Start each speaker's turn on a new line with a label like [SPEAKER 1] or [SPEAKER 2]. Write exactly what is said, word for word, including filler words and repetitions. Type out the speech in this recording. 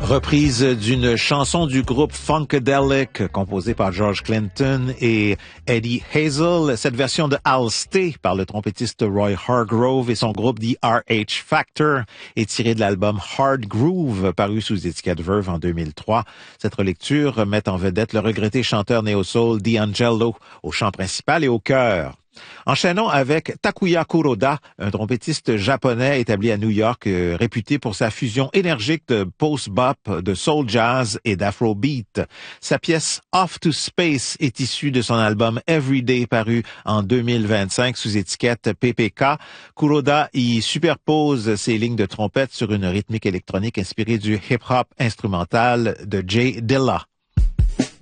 [SPEAKER 1] Reprise d'une chanson du groupe Funkadelic, composée par George Clinton et Eddie Hazel. Cette version de I'll Stay par le trompettiste Roy Hargrove et son groupe The R H Factor est tirée de l'album Hard Groove, paru sous étiquette Verve en deux mille trois. Cette relecture met en vedette le regretté chanteur néo-soul D'Angelo au chant principal et au chœur. Enchaînons avec Takuya Kuroda, un trompettiste japonais établi à New York, euh, réputé pour sa fusion énergique de post-bop, de soul jazz et d'afrobeat. Sa pièce Off to Space est issue de son album Everyday paru en deux mille vingt-cinq sous étiquette P P K. Kuroda y superpose ses lignes de trompette sur une rythmique électronique inspirée du hip-hop instrumental de Jay Dilla.